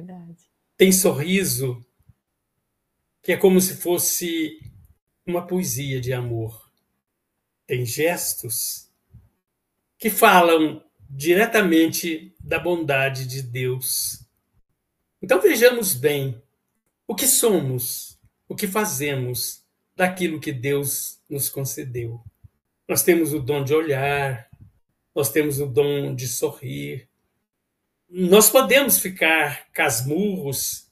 verdade. Tem sorriso que é como se fosse uma poesia de amor. Tem gestos que falam diretamente da bondade de Deus. Então vejamos bem o que somos, o que fazemos daquilo que Deus nos concedeu. Nós temos o dom de olhar, nós temos o dom de sorrir. Nós podemos ficar casmurros,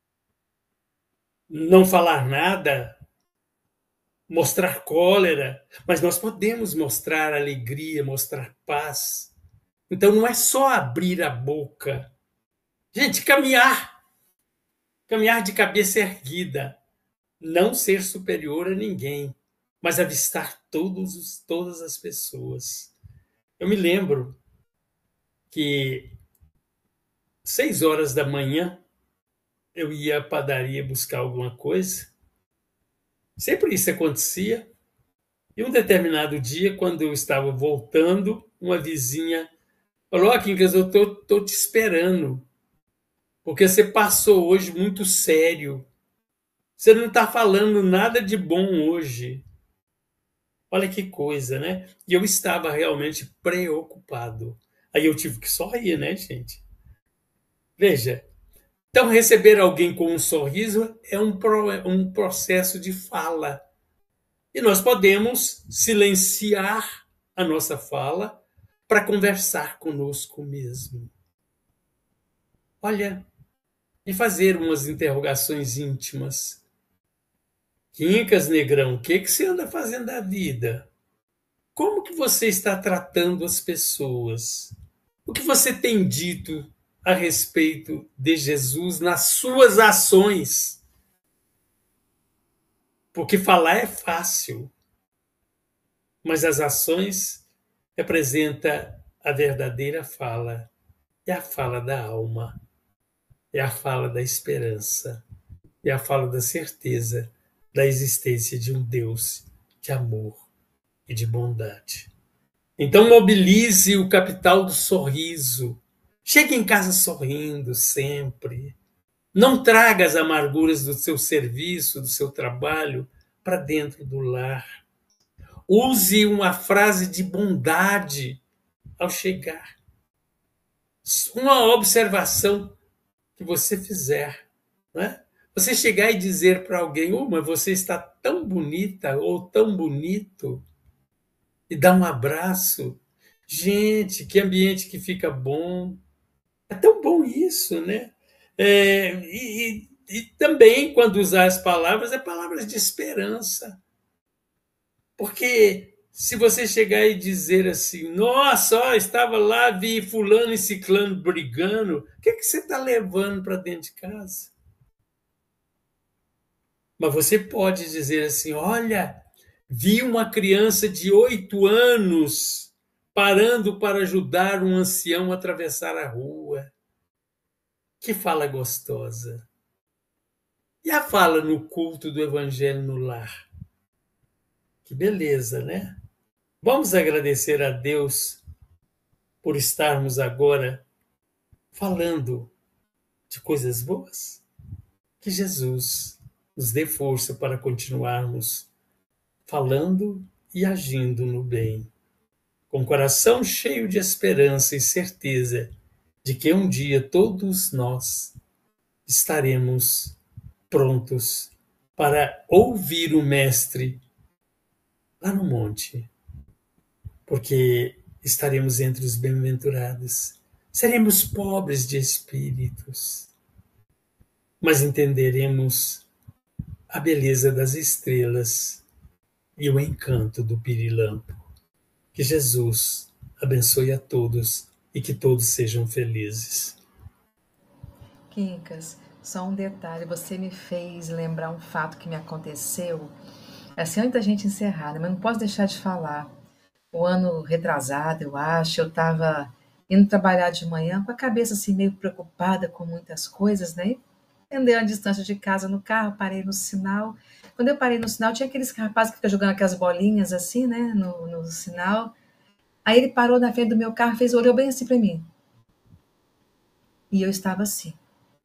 não falar nada, mostrar cólera, mas nós podemos mostrar alegria, mostrar paz. Então não é só abrir a boca. Gente, caminhar de cabeça erguida, não ser superior a ninguém, mas avistar todas as pessoas. Eu me lembro que 6 horas da manhã eu ia à padaria buscar alguma coisa. Sempre isso acontecia. E um determinado dia, quando eu estava voltando, uma vizinha falou: "Ó, Quincas, eu tô te esperando, porque você passou hoje muito sério. Você não está falando nada de bom hoje." Olha que coisa, né? E eu estava realmente preocupado. Aí eu tive que sorrir, né, gente? Veja, então receber alguém com um sorriso é um processo de fala. E nós podemos silenciar a nossa fala para conversar conosco mesmo. Olha, e fazer umas interrogações íntimas. Quincas, negrão, o que você anda fazendo da vida? Como que você está tratando as pessoas? O que você tem dito a respeito de Jesus nas suas ações? Porque falar é fácil, mas as ações representam a verdadeira fala. É a fala da alma, é a fala da esperança, é a fala da certeza da existência de um Deus de amor e de bondade. Então mobilize o capital do sorriso. Chegue em casa sorrindo sempre. Não traga as amarguras do seu serviço, do seu trabalho, para dentro do lar. Use uma frase de bondade ao chegar. Uma observação que você fizer, né? Você chegar e dizer para alguém: "Oh, mas você está tão bonita ou tão bonito", e dar um abraço. Gente, que ambiente que fica bom. É tão bom isso, né? E também, quando usar as palavras, é palavras de esperança. Porque se você chegar e dizer assim: "Nossa, ó, estava lá, vi fulano e ciclano brigando", o que você está levando para dentro de casa? Mas você pode dizer assim: "Olha, vi uma criança de 8 anos parando para ajudar um ancião a atravessar a rua." Que fala gostosa. E a fala no culto do Evangelho no lar? Que beleza, né? Vamos agradecer a Deus por estarmos agora falando de coisas boas? Que Jesus nos dê força para continuarmos falando e agindo no bem, com o coração cheio de esperança e certeza de que um dia todos nós estaremos prontos para ouvir o Mestre lá no monte, porque estaremos entre os bem-aventurados. Seremos pobres de espíritos, mas entenderemos a beleza das estrelas e o encanto do pirilampo. Que Jesus abençoe a todos e que todos sejam felizes. Quincas, só um detalhe, você me fez lembrar um fato que me aconteceu, assim, antes da gente encerrar, né? Mas não posso deixar de falar. O ano retrasado, eu acho, eu estava indo trabalhar de manhã com a cabeça assim meio preocupada com muitas coisas, né? Andei a distância de casa no carro, parei no sinal. Quando eu parei no sinal, tinha aqueles rapazes que ficam jogando aquelas bolinhas assim, né, no sinal. Aí ele parou na frente do meu carro, olhou bem assim para mim. E eu estava assim.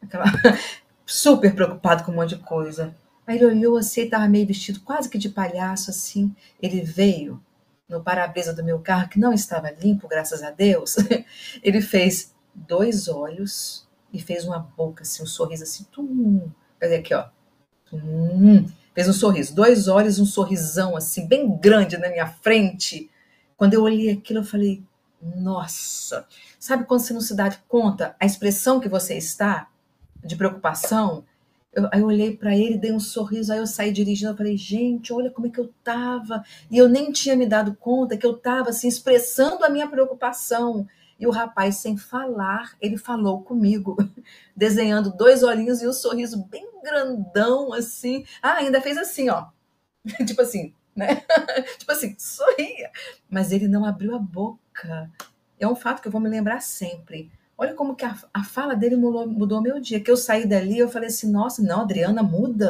aquela super preocupado com um monte de coisa. Aí ele olhou assim, ele estava meio vestido quase que de palhaço, assim. Ele veio no para-brisa do meu carro, que não estava limpo, graças a Deus. Ele fez 2 olhos e fez uma boca, assim, um sorriso assim. Tum. Cadê aqui, ó? Fez um sorriso. 2 olhos, um sorrisão, assim, bem grande na minha frente. Quando eu olhei aquilo, eu falei, nossa. Sabe quando você não se dá conta a expressão que você está? De preocupação. Aí eu olhei para ele, dei um sorriso, aí eu saí dirigindo, eu falei, gente, olha como é que eu tava. E eu nem tinha me dado conta que eu tava assim, expressando a minha preocupação. E o rapaz, sem falar, ele falou comigo, desenhando 2 olhinhos e um sorriso bem grandão, assim. Ah, ainda fez assim, ó. Tipo assim, né? Tipo assim, sorria. Mas ele não abriu a boca. É um fato que eu vou me lembrar sempre. Olha como que a fala dele mudou meu dia. Que eu saí dali, eu falei assim, nossa, não, Adriana,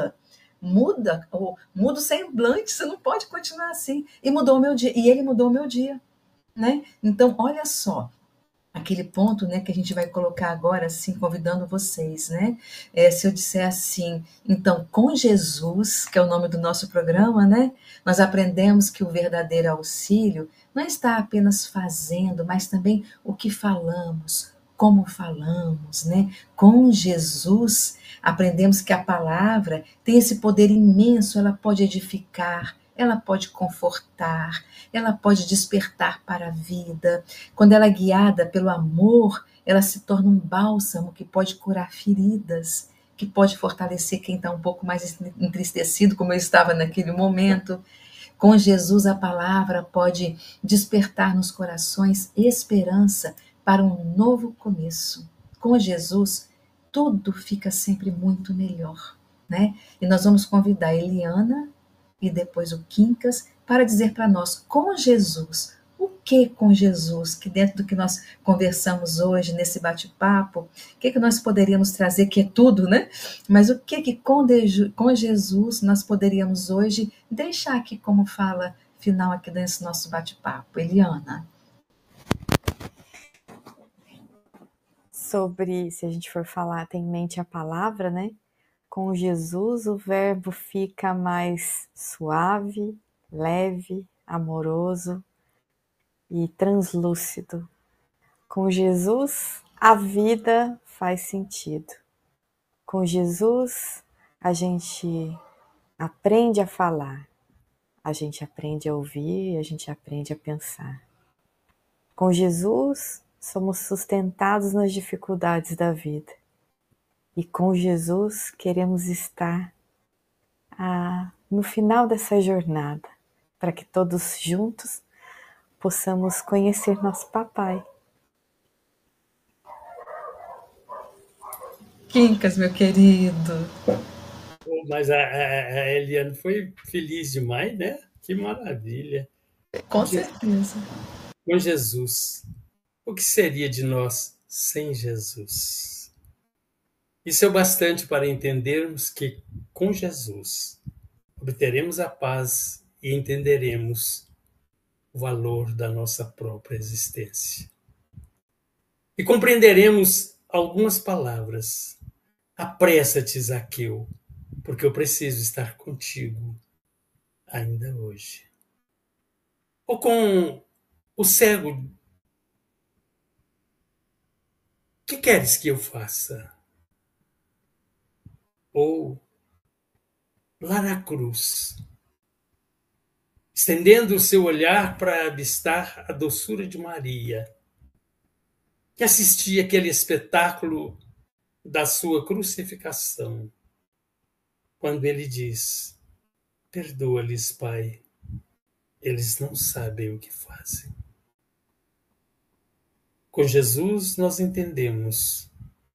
muda, muda o semblante, você não pode continuar assim. E mudou o meu dia, e ele mudou o meu dia, né? Então, olha só, aquele ponto, né, que a gente vai colocar agora, assim, convidando vocês, né? Se eu disser assim, então, com Jesus, que é o nome do nosso programa, né? Nós aprendemos que o verdadeiro auxílio não está apenas fazendo, mas também o que falamos, como falamos, né? Com Jesus, aprendemos que a palavra tem esse poder imenso, ela pode edificar, ela pode confortar, ela pode despertar para a vida. Quando ela é guiada pelo amor, ela se torna um bálsamo que pode curar feridas, que pode fortalecer quem está um pouco mais entristecido, como eu estava naquele momento. Com Jesus, a palavra pode despertar nos corações esperança para um novo começo. Com Jesus, tudo fica sempre muito melhor, né? E nós vamos convidar a Eliana e depois o Quincas para dizer para nós, com Jesus, o que com Jesus, que dentro do que nós conversamos hoje nesse bate-papo, o que nós poderíamos trazer, que é tudo, né? Mas o que com Jesus nós poderíamos hoje deixar aqui como fala final aqui desse nosso bate-papo? Eliana. Sobre, se a gente for falar, tem em mente a palavra, né? Com Jesus o verbo fica mais suave, leve, amoroso e translúcido. Com Jesus a vida faz sentido. Com Jesus a gente aprende a falar, a gente aprende a ouvir, a gente aprende a pensar. Com Jesus somos sustentados nas dificuldades da vida. E com Jesus queremos estar no final dessa jornada, para que todos juntos possamos conhecer nosso papai. Quincas, meu querido. Mas a Eliane foi feliz demais, né? Que maravilha. Com certeza. Com Jesus. O que seria de nós sem Jesus? Isso é o bastante para entendermos que, com Jesus, obteremos a paz e entenderemos o valor da nossa própria existência. E compreenderemos algumas palavras. Apressa-te, Zaqueu, porque eu preciso estar contigo ainda hoje. Ou com o cego: o que queres que eu faça? Ou lá na cruz, estendendo o seu olhar para avistar a doçura de Maria, que assistia aquele espetáculo da sua crucificação, quando ele diz: perdoa-lhes, Pai, eles não sabem o que fazem. Com Jesus nós entendemos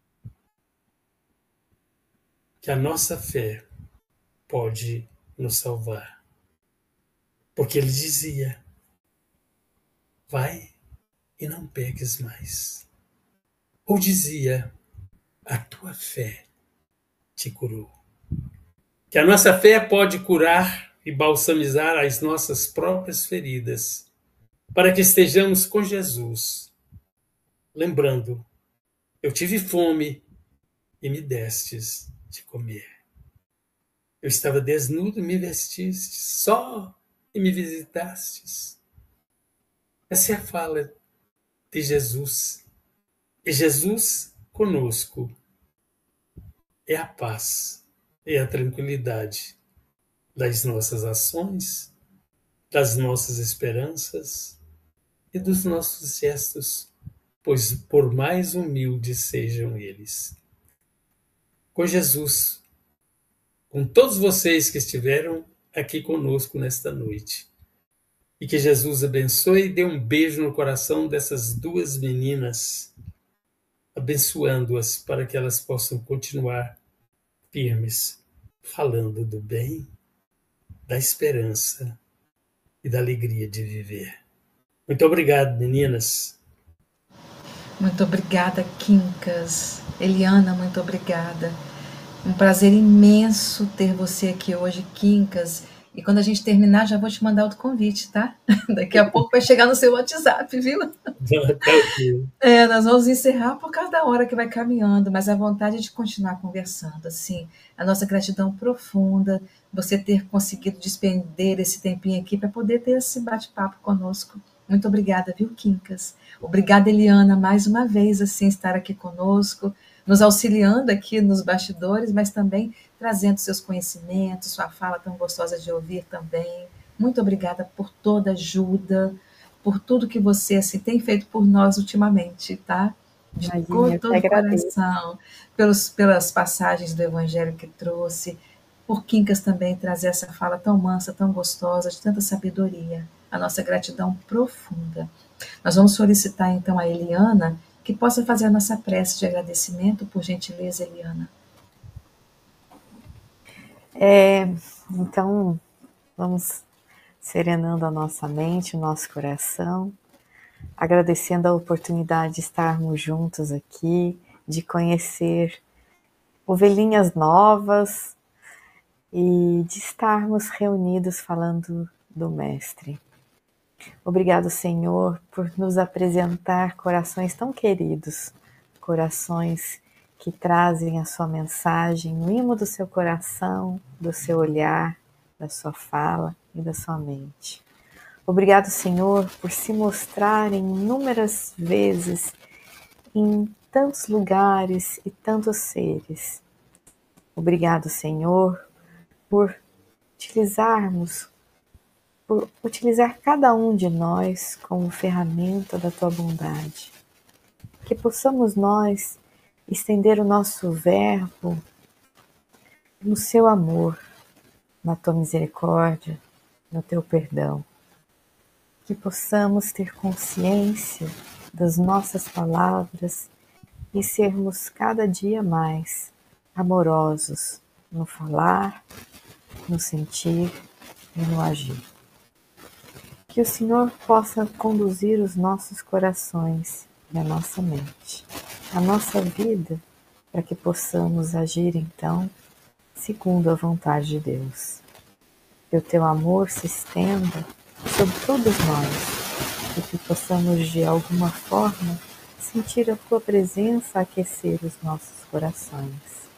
que a nossa fé pode nos salvar. Porque ele dizia: vai e não peques mais. Ou dizia: a tua fé te curou. Que a nossa fé pode curar e balsamizar as nossas próprias feridas, para que estejamos com Jesus, lembrando: eu tive fome e me destes de comer. Eu estava desnudo e me vestistes, só e me visitastes. Essa é a fala de Jesus. E Jesus conosco é a paz, é a tranquilidade das nossas ações, das nossas esperanças e dos nossos gestos, pois por mais humildes sejam eles. Com Jesus, com todos vocês que estiveram aqui conosco nesta noite. E que Jesus abençoe e dê um beijo no coração dessas duas meninas, abençoando-as para que elas possam continuar firmes, falando do bem, da esperança e da alegria de viver. Muito obrigado, meninas. Muito obrigada, Quincas. Eliana, muito obrigada. Um prazer imenso ter você aqui hoje, Quincas. E quando a gente terminar, já vou te mandar outro convite, tá? Daqui a pouco vai chegar no seu WhatsApp, viu? Nós vamos encerrar por causa da hora que vai caminhando, mas a vontade de continuar conversando, assim, a nossa gratidão profunda, você ter conseguido despender esse tempinho aqui para poder ter esse bate-papo conosco. Muito obrigada, viu, Quincas? Obrigada, Eliana, mais uma vez, assim, estar aqui conosco, nos auxiliando aqui nos bastidores, mas também trazendo seus conhecimentos, sua fala tão gostosa de ouvir também. Muito obrigada por toda a ajuda, por tudo que você assim, tem feito por nós ultimamente, tá? De todo o coração, pelas passagens do Evangelho que trouxe, por Quincas também trazer essa fala tão mansa, tão gostosa, de tanta sabedoria. A nossa gratidão profunda. Nós vamos solicitar então a Eliana que possa fazer a nossa prece de agradecimento, por gentileza, Eliana. Então, vamos serenando a nossa mente, o nosso coração, agradecendo a oportunidade de estarmos juntos aqui, de conhecer ovelhinhas novas e de estarmos reunidos falando do Mestre. Obrigado, Senhor, por nos apresentar corações tão queridos, corações que trazem a sua mensagem, no imo do seu coração, do seu olhar, da sua fala e da sua mente. Obrigado, Senhor, por se mostrar inúmeras vezes em tantos lugares e tantos seres. Obrigado, Senhor, por utilizar cada um de nós como ferramenta da tua bondade. Que possamos nós estender o nosso verbo no seu amor, na tua misericórdia, no teu perdão. Que possamos ter consciência das nossas palavras e sermos cada dia mais amorosos no falar, no sentir e no agir. Que o Senhor possa conduzir os nossos corações e a nossa mente, a nossa vida, para que possamos agir então segundo a vontade de Deus. Que o teu amor se estenda sobre todos nós e que possamos de alguma forma sentir a tua presença aquecer os nossos corações.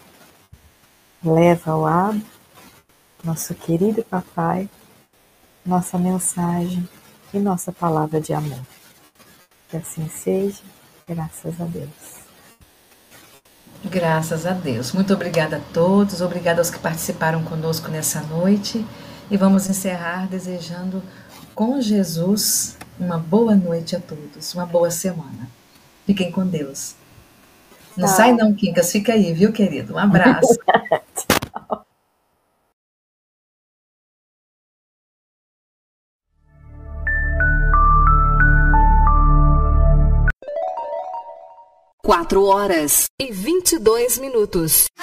Leva ao Abba, nosso querido Papai, nossa mensagem e nossa palavra de amor. Que assim seja, graças a Deus. Graças a Deus. Muito obrigada a todos, obrigada aos que participaram conosco nessa noite e vamos encerrar desejando com Jesus uma boa noite a todos, uma boa semana. Fiquem com Deus. Não sai não, Quincas, fica aí, viu, querido? Um abraço. Quatro horas e 22 minutos.